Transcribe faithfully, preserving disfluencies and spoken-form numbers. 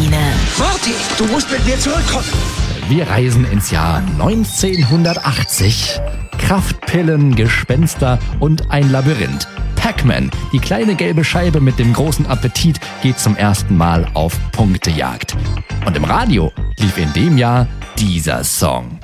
Zeitmaschine. Morty, du musst mit mir zurückkommen. Wir reisen ins Jahr neunzehnhundertachtzig. Kraftpillen, Gespenster und ein Labyrinth. Pac-Man, die kleine gelbe Scheibe mit dem großen Appetit, geht zum ersten Mal auf Punktejagd. Und im Radio lief in dem Jahr dieser Song.